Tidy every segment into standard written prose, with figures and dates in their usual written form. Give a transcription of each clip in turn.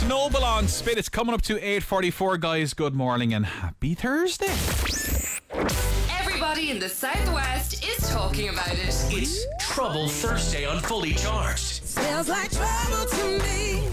Snowball on Spin. It's coming up to 8:44, guys. Good morning and happy Thursday. Everybody in the Southwest is talking about it. It's Trouble Thursday on Fully Charged. Smells like trouble to me.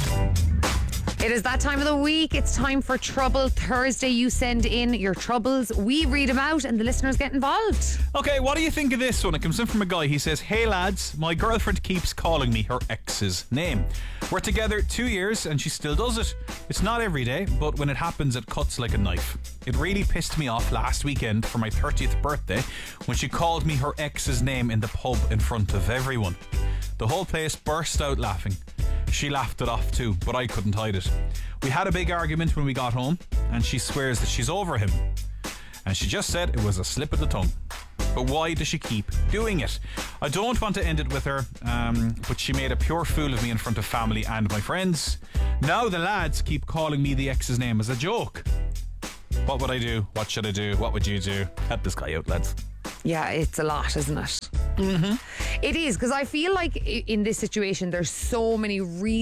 It is that time of the week. It's time for Trouble Thursday. You send in your troubles, we read them out, and the listeners get involved. Okay, what do you think of this one? It comes in from a guy. He says, "Hey lads, my girlfriend keeps calling me her ex's name. We're together 2 years and she still does it. It's not every day, but when it happens it cuts like a knife. It really pissed me off last weekend for my 30th birthday when she called me her ex's name in the pub in front of everyone. The whole place burst out laughing. She laughed it off too, but I couldn't hide it. We had a big argument when we got home, and she swears that she's over him. And she just said it was a slip of the tongue. But why does she keep doing it? I don't want to end it with her, but she made a pure fool of me in front of family and my friends. Now the lads keep calling me the ex's name as a joke. What would I do? What should I do? What would you do? Help this guy out, lads." Yeah, it's a lot, isn't it? Mm-hmm. It is, because I feel like in this situation there's so many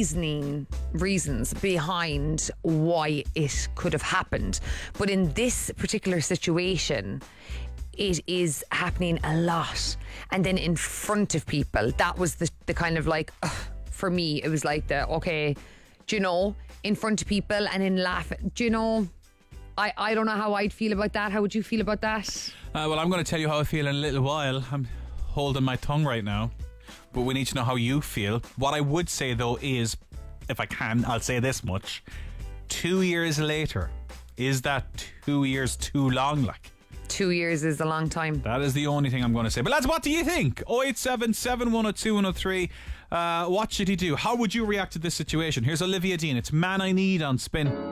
reasons behind why it could have happened. But in this particular situation, it is happening a lot. And then in front of people, that was the kind of like, for me, it was like okay, do you know, in front of people and in laughing, do you know, I don't know how I'd feel about that. How would you feel about that? Well, I'm going to tell you how I feel in a little while. I'm holding my tongue right now, but we need to know how you feel. What I would say though is, if I can, I'll say this much: 2 years later, is that 2 years too long? Like, 2 years is a long time. that is the only thing I'm going to say. But lads, what do you think? 087 102 103. What should he do? How would you react to this situation? Here's Olivia Dean. It's Man I Need on Spin.